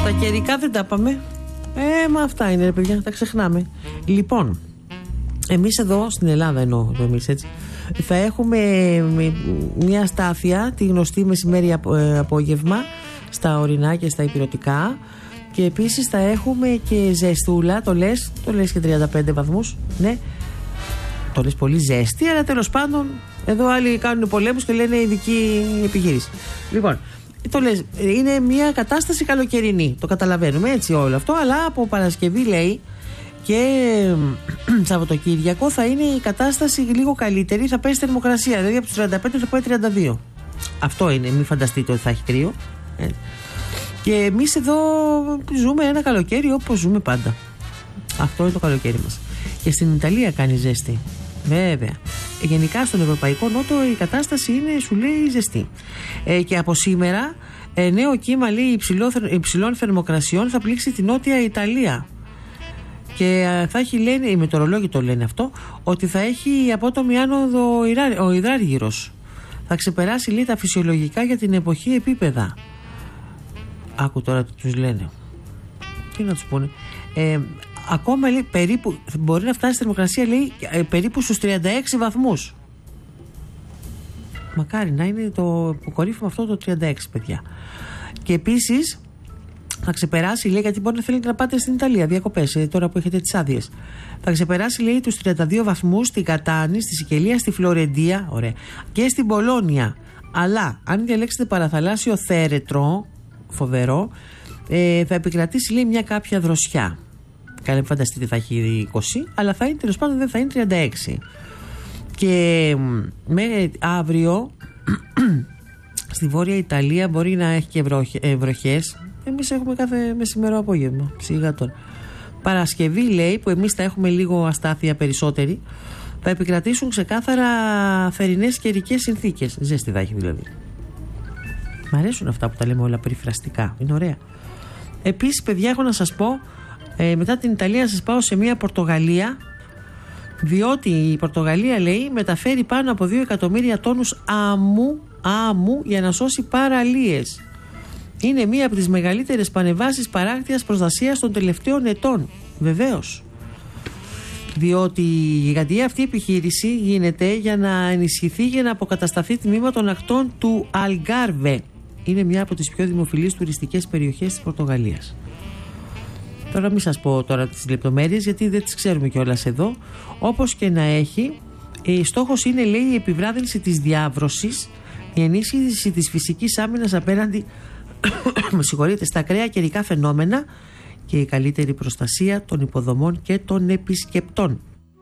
Τα καιρικά δεν τα πάμε. Μα αυτά είναι, ρε παιδιά, τα ξεχνάμε. Λοιπόν, εμείς εδώ στην Ελλάδα, εννοώ εμείς, έτσι, θα έχουμε μια στάθεια, τη γνωστή μεσημέρι απόγευμα, στα ορεινά και στα ηπειρωτικά. Και επίσης θα έχουμε και ζεστούλα. Το λες και 35 βαθμούς. Ναι, το λες πολύ ζέστη, αλλά τέλος πάντων εδώ άλλοι κάνουν πολέμους και λένε ειδική επιχείρηση. Λοιπόν, το λες, είναι μια κατάσταση καλοκαιρινή. Το καταλαβαίνουμε έτσι όλο αυτό. Αλλά από Παρασκευή, λέει, και Σαββατοκύριακο θα είναι η κατάσταση λίγο καλύτερη. Θα πέσει θερμοκρασία, δηλαδή από τους 35 θα πάει 32. Αυτό είναι, μην φανταστείτε ότι θα έχει κρύο. Και εμείς εδώ ζούμε ένα καλοκαίρι όπως ζούμε πάντα. Αυτό είναι το καλοκαίρι μας. Και στην Ιταλία κάνει ζέστη. Βέβαια. Γενικά στον Ευρωπαϊκό Νότο η κατάσταση είναι, σου λέει, ζεστή. Και από σήμερα νέο κύμα, λέει, υψηλών θερμοκρασιών θα πλήξει την Νότια Ιταλία. Και θα έχει, λένε, οι μετεωρολόγοι το λένε αυτό, ότι θα έχει απότομη άνοδο ο υδράργυρος. Θα ξεπεράσει, λέει, τα φυσιολογικά για την εποχή επίπεδα. Άκου τώρα τι τους λένε. Τι να τους πούνε. Ακόμα, λέει, περίπου μπορεί να φτάσει η θερμοκρασία, λέει, περίπου στους 36 βαθμούς. Μακάρι να είναι το κορύφωμα αυτό το 36, παιδιά. Και επίσης θα ξεπεράσει, λέει, γιατί μπορεί να θέλετε να πάτε στην Ιταλία διακοπές, τώρα που έχετε τις άδειες. Θα ξεπεράσει, λέει, τους 32 βαθμούς στην Κατάνη, στη Σικελία, στη Φλωρεντία, ωραία, και στην Πολόνια. Αλλά αν διαλέξετε παραθαλάσσιο θέρετρο, φοβερό, θα επικρατήσει, λέει, μια κάποια δροσιά. Καλά, φανταστείτε, θα έχει 20, αλλά θα είναι, τέλος πάντων, δεν θα είναι 36. Και με αύριο στη Βόρεια Ιταλία μπορεί να έχει και βροχές. Εμείς έχουμε κάθε μεσημερό απόγευμα. Σιγά τώρα. Παρασκευή, λέει, που εμείς θα έχουμε λίγο αστάθεια περισσότερη, θα επικρατήσουν ξεκάθαρα θερινές καιρικές συνθήκες. Ζέστη θα έχει, δηλαδή. Μ' αρέσουν αυτά που τα λέμε όλα περιφραστικά. Είναι ωραία. Επίσης, παιδιά, έχω να σας πω, μετά την Ιταλία να σας πάω σε μια Πορτογαλία, διότι η Πορτογαλία, λέει, μεταφέρει πάνω από 2 εκατομμύρια τόνους άμμου για να σώσει παραλίες. Είναι μία από τις μεγαλύτερες πανεβάσεις παράκτειας προστασίας των τελευταίων ετών. Βεβαίως. Διότι η γιγαντιαία αυτή επιχείρηση γίνεται για να ενισχυθεί και να αποκατασταθεί τμήμα των ακτών του Αλγκάρβε. Είναι μια από τις πιο δημοφιλείς τουριστικές περιοχές της Πορτογαλίας. Τώρα μην σας πω τώρα τις λεπτομέρειες, γιατί δεν τις ξέρουμε κιόλας εδώ. Όπως και να έχει, στόχος είναι, λέει, η επιβράδυνση της διάβρωσης, η ενίσχυση της φυσικής άμυνας απέναντι στα ακραία καιρικά φαινόμενα και η καλύτερη προστασία των υποδομών και των επισκεπτών.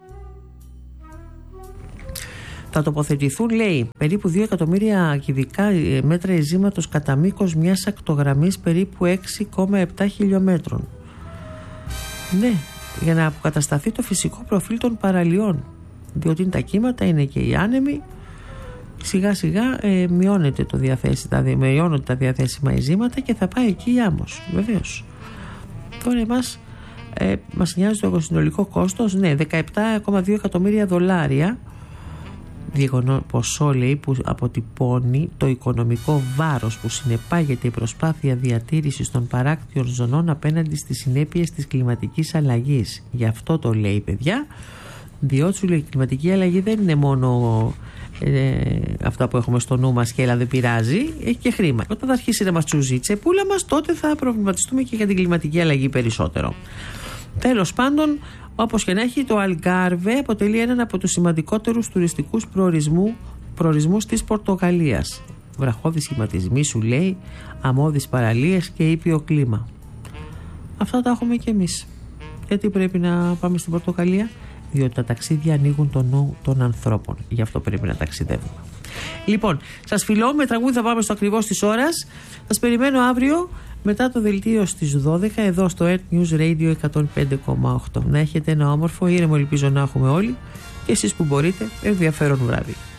Θα τοποθετηθούν, λέει, περίπου 2 εκατομμύρια κυβικά μέτρα ειζήματος κατά μήκος μιας ακτογραμμής περίπου 6,7 χιλιόμετρων. Ναι, για να αποκατασταθεί το φυσικό προφίλ των παραλιών. Διότι είναι τα κύματα, είναι και οι άνεμοι. Σιγά σιγά μειώνονται τα διαθέσιμα ειζήματα και θα πάει εκεί η άμμος. Βεβαίως. Τώρα μας νοιάζει το συνολικό κόστος, ναι, 17,2 εκατομμύρια δολάρια. Ποσό, λέει, που αποτυπώνει το οικονομικό βάρος που συνεπάγεται η προσπάθεια διατήρησης των παράκτιων ζωνών απέναντι στις συνέπειες της κλιματικής αλλαγής. Γι' αυτό το λέει, παιδιά, διότι σου λέει, η κλιματική αλλαγή δεν είναι μόνο αυτά που έχουμε στο νου μας και έλα δεν πειράζει, έχει και χρήμα. Όταν θα αρχίσει να μας τσουζεί η τσεπούλα μας, τότε θα προβληματιστούμε και για την κλιματική αλλαγή περισσότερο. Τέλος πάντων, όπως και να έχει, το Αλγκάρβε αποτελεί έναν από τους σημαντικότερους τουριστικούς προορισμούς της Πορτογαλίας. Βραχώδεις σχηματισμοί, σου λέει, αμμώδεις παραλίες και ήπιο κλίμα. Αυτά τα έχουμε και εμείς. Γιατί πρέπει να πάμε στην Πορτογαλία? Διότι τα ταξίδια ανοίγουν τον νου των ανθρώπων. Γι' αυτό πρέπει να ταξιδεύουμε. Λοιπόν, σας φιλώ, με τραγούδι θα πάμε στο ακριβώς της ώρας. Σας περιμένω αύριο μετά το δελτίο στις 12 εδώ στο Earth News Radio 105,8. Να έχετε ένα όμορφο, ήρεμο, ελπίζω να έχουμε όλοι, και εσείς που μπορείτε, ενδιαφέρον βράδυ.